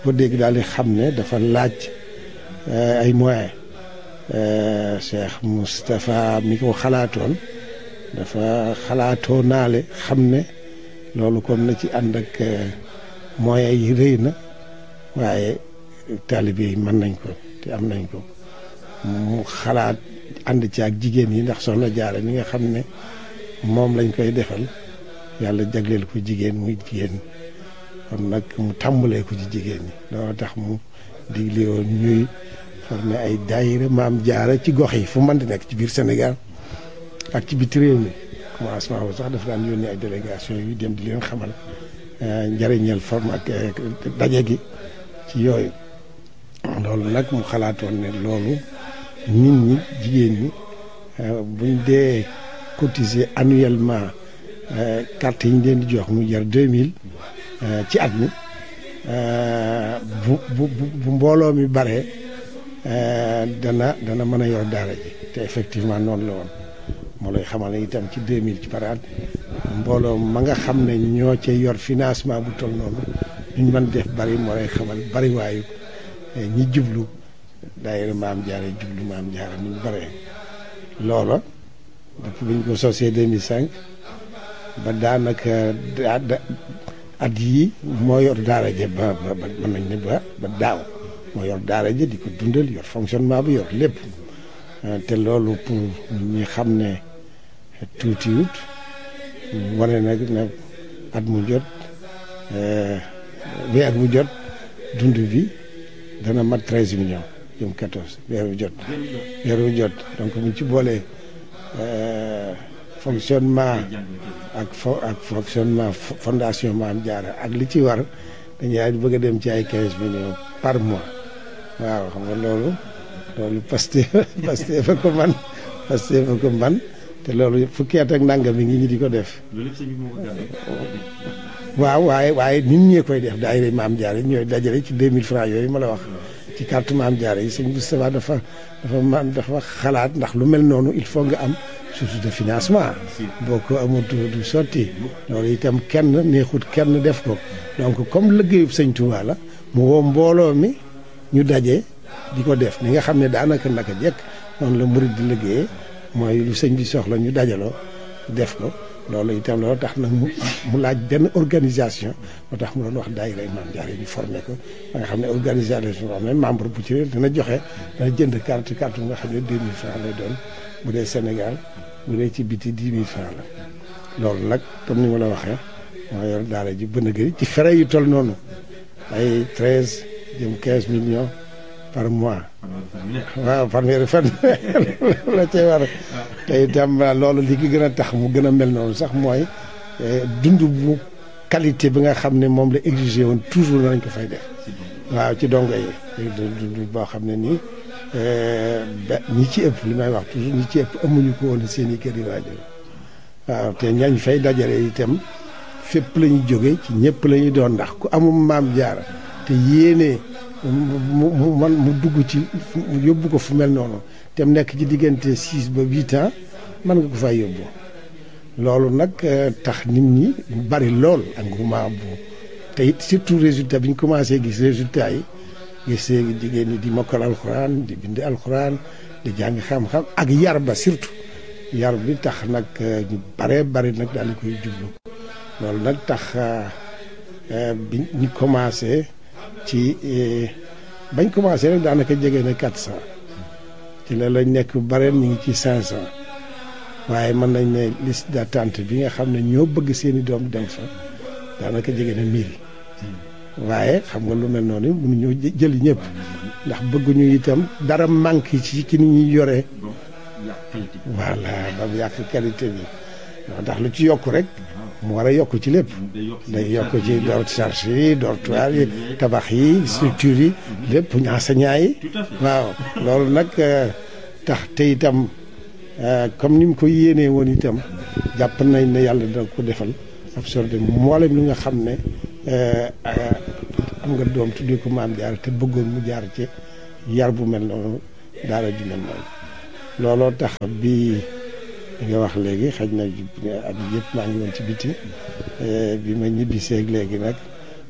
Speaker 4: ko dégg daal di xam ne dafa laaj ay moyens Cheikh Moustapha mi ko xalaatoon dafa xalaatoo naale xam ne loolu kon na ci ànd ak moyens yi rëy na waaye taalibe yi mën nañ ko te am nañ ko mu xalaat ànd ci ak jigéen yi ndax soxna Jaara mi nga xam ne moom lañ koy defal yàlla jagleel ko jigéen muy jigéen kon nag mu tàmbalee ko ci jigéen ñi loolu tax mu digle woon ñuy formé ay daayira Maam Jaara ci gox yi fu mën di nekk ci biir Sénégal ak ci biti réew mi commencement bu sax dafa daan yónnee ay délégation yu dem di leen xamal njëriñal forme ak daje gi ci yooyu loolu nag mu xalaatoon ne loolu nit ñi jigéen ñi buñ dee cotiser annuellement carte yi ñu leen di jox mu jar deux mille ci at mi bu bu bu mbooloo mi bare dana dana mën a yor daara ji te effectivement noonu la woon moo lay xamal ne itam ci deux mille ci par at mbooloo ma nga xam ne ñoo ca yor financement bu toll noonu ñu mën def bari moo lay xamal bari waayu ñi jublu daayira Maam Jaara jublu Maam Jaara ni ñu baree loola depuis bi ñu ko sosee deux mille cinq ba daanaka at yii moo yor daara ja ba ba mën nañ ne ba ba daaw moo yor daara ja di ko dundal yor fonctionnement bi yor lépp te loolu pour ñi xam ne tuutiwut wane nag na at mu jot weer bu jot dund bi dana mat treize millions jëm quatorze weer bu jot weer bu jot donc buñ ci boolee fonctionnement ak fo ak fonctionnement fondation Maam Jaara ak li ci war dañuy daal di bëgg a dem ci ay quinze millions par mois waaw xam nga loolu loolu Pastef Pastef fa ko man Pastef fa ko man te loolu fukki at ak nangam mi ngi ñi di ko def waaw waaye waaye nit ñee koy def daayira Maam Jaara yi ñooy dajale ci deux mille francs yooyu ma la wax ci carte Maam Jaara yi sëñ Moustapha dafa dafa man dafa xalaat ndax lu mel noonu il faut nga am source de financement boo ko amul du sotti loolu itam kenn neexut kenn def ko donc comme liggéeyub sëñ Touba la mu woo mbooloo mi ñu daje di ko def ni nga xam ne daanaka naka jekk noonu la murid di liggéeyee mooy lu sëñ bi soxla ñu dajaloo def ko loolu itam loolu tax nag mu mu laaj benn organisation moo tax mu doon wax daayira Maam Jaara yi ñu formé ko ba nga xam ne organisation boo xam ne membre bu ci dina joxe dana jënd carte carte bu nga xam ne deux mille francs lay doon bu dee Sénégal bu dee ci biti dix mille francs la loolu nag comme ni ma la waxee moo yor daara ji bën a gëri ci frais yu toll noonu ay treize jëm quinze millions par mois waaw fanweeri fan la cay war te itam loolu li ki gën a tax mu gën a mel noonu sax mooy dund bu qualité bi nga xam ne moom la exigé woon toujours nañ ko fay def waaw ci dongo yi dund boo xam ne nii ba ñi ci ëpp li may wax toujours ñi ci ëpp amuñu ko woon seen i kër yi waajur waaw te ñañ fay dajale itam fépp la ñu jóge ci ñëpp la ñuy doon ndax ku amul Maam Jaara te yéene mu mu man mu dugg ci yóbbu ko fu mel noonu te mu nekk ci diggante six ba huit ans mën nga ko fay yóbbu loolu nag tax nit ñi bari lool engouement bu te it surtout résultat bi ñu commencé gis résultat yi gis jigéen ñi di mokkal alxuraan di bind alxuraan di jàng xam-xam ak yar ba surtout yar bi tax nag ñu bare bari nag daal di koy jublu loolu nag tax bi ñu commencé ci bañ commencé rek daanaka jege na quatre cent ci la lañ nekk bare ñu ngi ci cinq cent waaye mën nañ ne liste d'attente bi nga xam ne ñoo bëgg seeni doom dem fa daanaka jege na mille waaye xam nga lu mel noonu mënuñoo jëli ñëpp ndax bëgguñu itam dara manque ci ci ni ñuy yoree voilà ba mu yàq qualité bi ndax lu ci yokk rek mu war a yokk ci lépp day yokk ci door charge yi dortoir yi tabax yi structure yi lépp enseignant yi waaw loolu nag tax te itam comme ni mu ko yéenee woon itam jàpp nañ ne yàlla dina ko defal absorbé mboolem li nga xam ne am nga doom tuddee ko Maam Jaara te bëggoon mu jaar ci yar bu mel noonu daara ju mel noonu looloo tax bi nga wax léegi xaj na at yëpp maa ngi woon ci biti bi ma ñibbiseeg léegi nag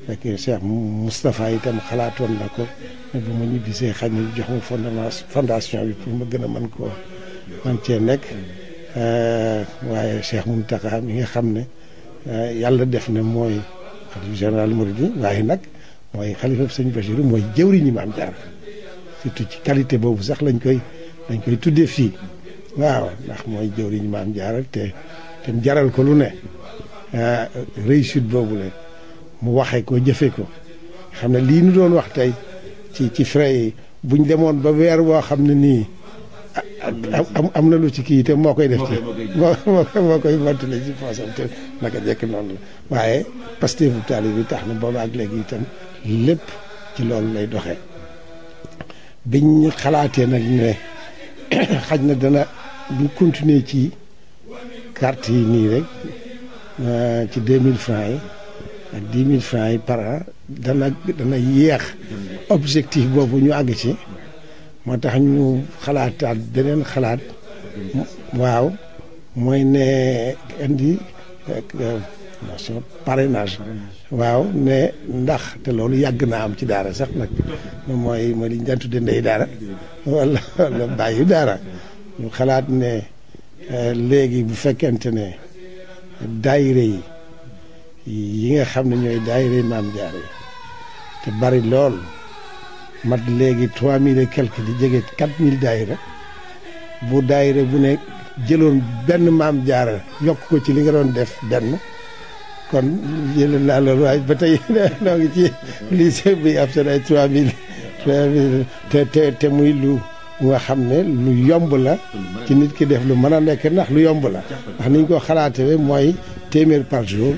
Speaker 4: fekk Cheikh Moustapha itam xalaatoon na ko ne bu ma ñibbisee xaj na jox ma fondation fondation bi pour ma gën a mën koo man cee nekk waaye Cheikh Mountakha mi nga xam ne yàlla def na mooy xalifa général Mouride waaye nag mooy xalifa sëñ Bachir mooy jëwriñu Maam Jaara surtout ci qualité boobu sax lañ koy lañ koy tuddee fii waaw ndax mooy jëwriñu Maam Jaara te te jaral ko lu ne réussite boobu la mu waxee ko jëfe ko xam ne lii nu doon wax tey ci ci frais yi buñ demoon ba weer boo xam ne nii am am na lu ci kii te moo koy def ci moo moo koy mottali ci poosam te naka jekk noonu la waaye Pastef bu taalib bi tax na booba ak léegi itam lépp ci loolu lay doxee biñ xalaatee nag ne xaj na dana bu continuer ci carte yi nii rek ci deux mille francs yi ak dix mille francs yi par an dana dana yéex objectif boobu ñu àgg ci moo tax ñu xalaataat beneen xalaat waaw mooy ne indi nation parrainage waaw ne ndax te loolu yàgg naa am ci daara sax nag mooy mooy li ñu daan tudde ndey daara wala wala bàyyi daara ñu xalaat ne léegi bu fekkente ne daayire yi yi nga xam ne ñooy daayire Maam Jaara yi te bari lool mat léegi trois mille et quelque di jege quatre mille daayira bu daayira bu ne jëloon benn Maam Jaara yokk ko ci li nga doon def benn kon jëlee naa loolu waaye ba tey noo ngi ci lycée bi ab seen ay trois mille trois mille te te te muy lu nga xam ne lu yomb la ci nit ki def lu mën a nekk ndax lu yomb la ndax niñ ko xalaatee mooy téeméer par jour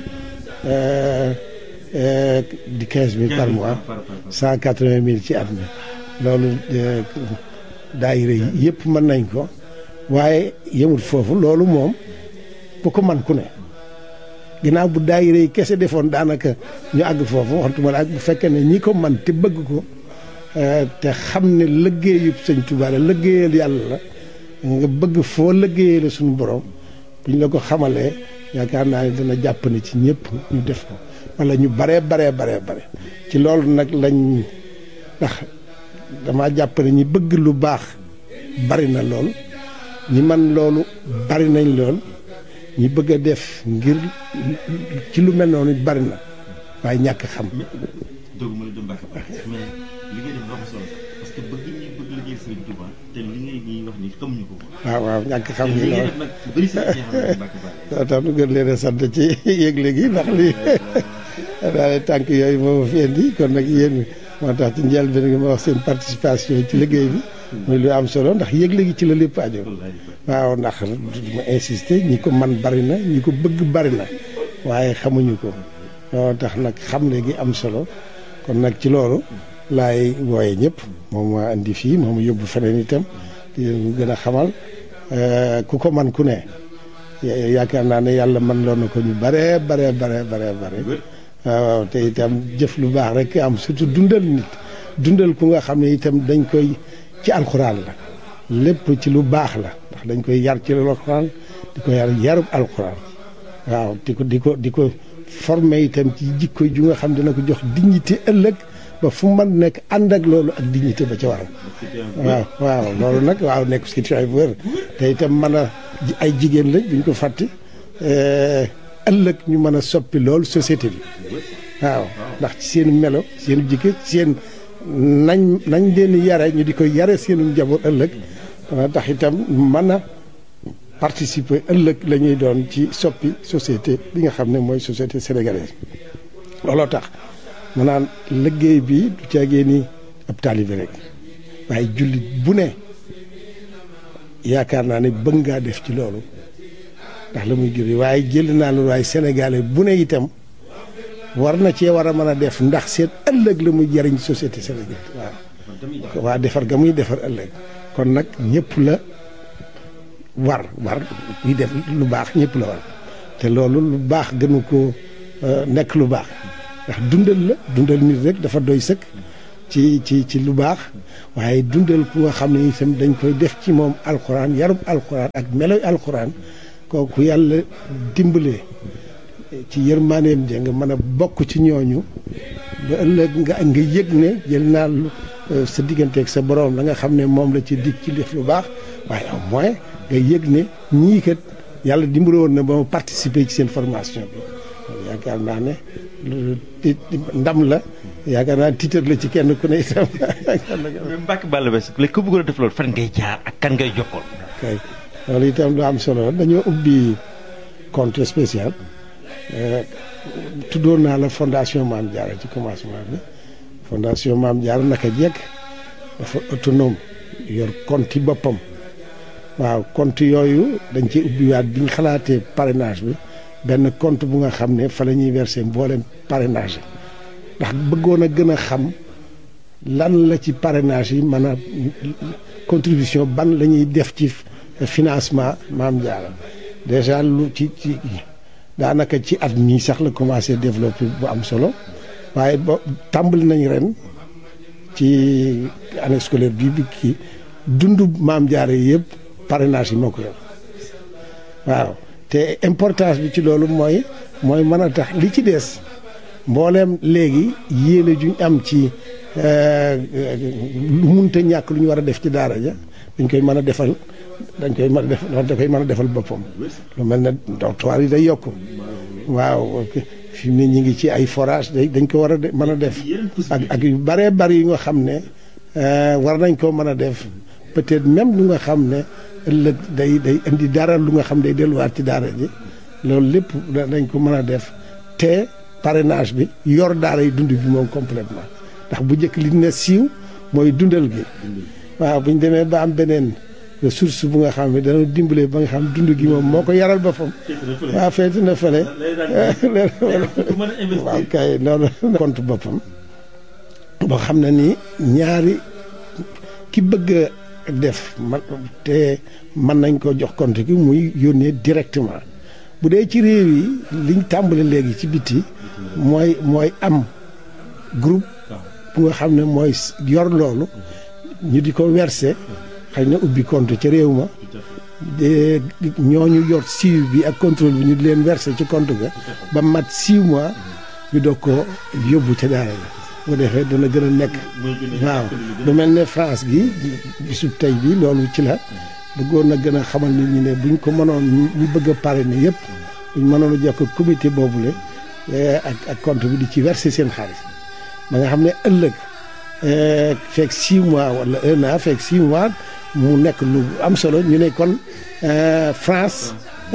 Speaker 4: di quinze mille par mois cent quatre-vingt mille ci at mi loolu daayira yi yëpp mën nañ ko waaye yemul foofu loolu moom bu ko man ku ne ginnaaw bu daayira yi kese defoon daanaka ñu àgg foofu waxtuma la ak bu fekkee ne ñi ko man te bëgg ko te xam ne liggéeyu Sëñ Tuubaa la liggéeyal yàlla la nga bëgg foo liggéeyee la suñu borom buñ la ko xamalee yaakaar naa ne dana jàpp ne ci ñëpp ñu def ko wala ñu baree baree baree bare ci loolu nag lañ ndax dama jàpp ne ñi bëgg lu baax bari na lool ñi man loolu bari nañ lool ñi bëgg a def ngir ci lu mel noonu bari na waaye ñàkk xam.
Speaker 17: doguma la dem Mbacke mais li ngay def dafa solo parce que bëgg ñi bëgg liggéey Sëriñ Tuubaa te li ngay ñuy wax ni xamuñu ko.
Speaker 4: waaw waaw ñàkk xam gi loolu
Speaker 17: nag bëri sa
Speaker 4: soo tax nu gën leen a sant ci yëgle gi ndax lii daal tànk yooyu moo ma fi indi kon nag yéen moo tax ci njëlbéen gi ma wax seen participation ci liggéey bi muy lu am solo ndax yëgle gi ci la lépp aajo waaw ndax ma insister ñi ko man bari na ñi ko bëgg bari na waaye xamuñu ko moo tax nag xamle gi am solo kon nag ci loolu laay wooye ñëpp moom ma indi fii moom yóbbu feneen itam di leen gën a xamal ku ko man ku ne yaakaar naa ne yàlla man loo na ko ñu bare bare bare bare bare waaw te itam jëf lu baax rek am surtout dundal nit dundal ku nga xam ne itam dañ koy ci alxuraan la lépp ci lu baax la ndax dañ koy yar ci alxuraan di ko yar yarub alxuraan waaw di ko di ko di ko formé itam ci jikko ju nga xam dina ko jox dignité ëllëg ba fu man nekk ànd ak loolu ak dignité ba ca waral waaw waaw loolu nag waaw nekk situation bu wér te itam mën a ay jigéen lañ buñ ko fàtte ëllëg ñu mën a soppi loolu société bi waaw ndax ci seen melo seen jikko seen nañ nañ leen yare ñu di ko yare seenu njaboot ëllëg dana tax itam mën a participer ëllëg la ñuy doon ci soppi société bi nga xam ne mooy société sénégalaise looloo tax ma naan liggéey bi du caagee ni ab taalibe rek waaye jullit bu ne yaakaar naa ne bëgg ngaa def ci loolu ndax la muy jur waaye jël naa loolu waaye sénégalais bu ne itam war na cee war a mën a def ndax seen ëllëg la muy jariñ société sénégalaise waaw waa defar ga muy defar ëllëg kon nag ñëpp la war war yi def lu baax ñëpp la war te loolu lu baax gënu ko nekk lu baax ndax dundal la dundal nit rek dafa doy sëkk ci ci ci lu baax waaye dundal ku nga xam ne itam dañ koy def ci moom alxuraan yarub alxuraan ak meloy alxuraan kooku yàlla dimbalee ci yërmaaneem ja nga mën a bokk ci ñooñu ba ëllëg nga nga yëg ne jël naa sa digganteeg sa borom la nga xam ne moom la ci dig ci def lu baax waaye au moins nga yëg ne ñii kat yàlla dimbali woon na ba ma participer ci seen formation bi yaakaar naa ne ndam la yaakaar naa tiitar la ci kenn ku ne itam.
Speaker 17: mais Mbacke Balla Basse léegi ku bëggoon a def loolu fan ngay jaar ak kan ngay jokkoon.
Speaker 4: kay loolu itam lu am solo dañoo ubbi compte spécial tuddoon naa la fondation Mame Diarra ci commencement bi fondation Mame Diarra naka jekk dafa autonome yor compte yi boppam waaw compte yooyu dañ ci ubbiwaat bi ñu xalaatee parrainage bi benn compte bu nga xam ne fa la ñuy verser mboolem parrainage ndax bëggoon a gën a xam lan la ci parrainage yi mën a contribution ban la ñuy def ci financement Mame Diarra déjà lu ci ci daanaka ci at mii sax la commencé développer bu am solo waaye ba tàmbali nañ ren ci année scolaire bii bi kii dundu Mame Diarra yi yëpp parrainage yi moo ko yor waaw te importance bi ci loolu mooy mooy mën a tax li ci des mbooleem léegi yéene juñ am ci lu munta ñàkk lu ñu war a def ci daara ja dañ koy mën a defal dañ koy mën a def da koy mën a defal boppam lu mel ne dortoir yi day yokku waaw fi mu ne ñu ngi ci ay forage day dañ ko war a mën a def ak ak yu bëree bëri yu nga xam ne war nañ koo mën a def peut-être même lu nga xam ne ëllëg day day indi dara lu nga xam day delluwaat ci daara ji loolu lépp dañ ko mën a def te parrainage bi yor daara yi dund bi moom complètement ndax bu njëkk li ne siiw mooy dundal gi waaw bu ñu demee ba am beneen ressource bu nga xam ne dana dimbale ba nga xam dund gi moom moo ko yaral boppam waaw feeti na fële waaw kay noonu compte boppam boo xam ne nii ñaari ki bëgg a def man te mën nañ ko jox compte gi muy yónnee directement bu dee ci réew yi liñ tàmbale léegi ci biti mooy mooy am groupe bu nga xam ne mooy yor loolu ñu di ko verser xëy na ubbi compte ca réew ma de ñooñu yor suivi bi ak contrôle bi ñu di leen verser ci compte ga ba mat six mois ñu doog ko yóbbu ca daara la bu defee dana gën a nekk waaw lu mel ne France gi bisu tey bi loolu ci la bëggoon na gën a xamal nit ñi ne buñ ko mënoon ñu bëgg a parrainer yëpp buñ mënoon a jokk comité boobule ak ak compte bi di ci verser seen xaalis ba nga xam ne ëllëg fekk six mois wala un an fekk six mois mu nekk lu am solo ñu ne kon France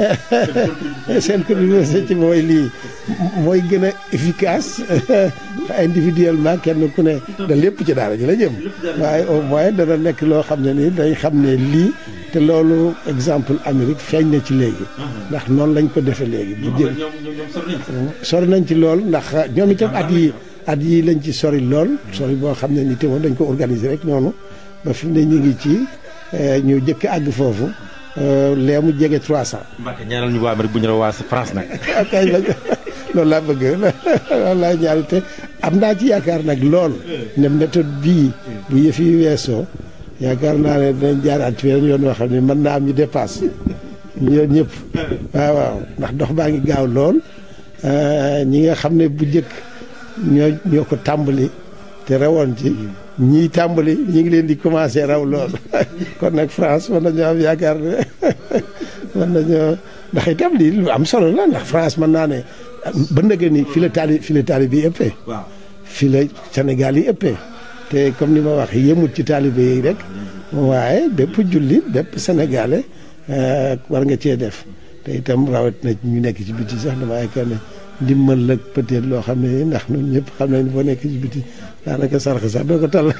Speaker 4: seen contribution ci mooy lii mooy gën a efficace individuellement kenn ku ne da lépp ci daara ji la jëm waaye au moins dana nekk loo xam ne nii dañ xam ne lii te loolu exemple Amérique feeñ na ci léegi ndax noonu lañ ko defee léegi bu jël sori nañ ci lool ndax ñoom itam at yi at yi lañ ci sori lool sori boo xam ne ni te woon dañ ko organiser rek noonu ba fi mu ne ñu ngi ci ñu jëkk àgg foofu lee mu jege trois cent.
Speaker 17: Mbacke ñaanal ñu waa Amérique bu ñu la waa France nag.
Speaker 4: kay loolu laa bëgg loolu laa ñaari te am naa ci yaakaar nag lool ne méthode bii bu yëf yi weesoo yaakaar naa ne dinañ jaaraat ci weneen yoon woo xam ne mën naa am ñu dépasse ñu ñëpp waaw waaw ndax dox baa ngi gaaw lool ñi nga xam ne bu njëkk ñoo ñoo ko tàmbali te rawoon ci ñii tàmbali ñi ngi leen di commencé raw lool kon nag France mën nañoo am yaakaar ne mën nañoo ndax itam lii lu am solo la ndax France mën naa ne ba ndëgë ni fi la taali fi la taali bi ëppee fi la Sénégal yi ëppee te comme ni ma wax yëmut ci taalibe yi rek waaye bépp jullit bépp sénégalais war nga cee def te itam rawat na ñu nekk ci biti sax dama yaakaar ne ndimbal la peut-être loo xam ne ndax ñun ñëpp xam nañ boo nekk ci biti daanaka sarx sax doo ko tal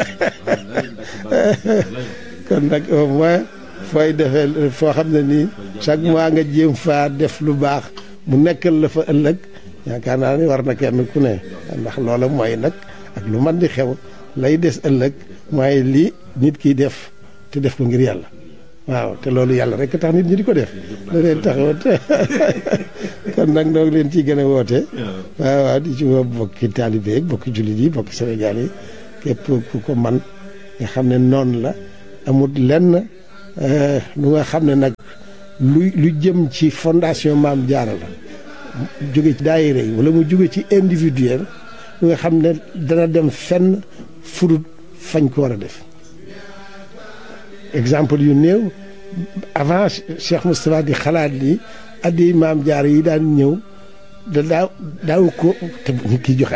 Speaker 4: kon nag au moins fooy defee foo xam ne nii chaque mois nga jéem faa def lu baax mu nekkal la fa ëllëg yaakaar naa ni war na kenn ku ne ndax loola mooy nag ak lu man di xew lay des ëllëg mooy lii nit kiy def te def ko ngir yàlla waaw te loolu yàlla rek tax nit ñi di ko def la leen taxawat kon nag noo ngi leen ciy gën a woote waaw waaw di ci woo bokki taalibe yi bokki jullit yi bokki Sénégal yi képp ku ko man nga xam ne noonu la amul lenn lu nga xam ne nag lu lu jëm ci fondation Mame Diarra la jóge ci daayira yi wala mu jóge ci individuel nga xam ne dana dem fenn fudut fañ ko war a def exemple yu néew avant Cheikh Moustapha di xalaat lii addi maam jaar yi daan ñëw da daaw daaw ko te ki joxe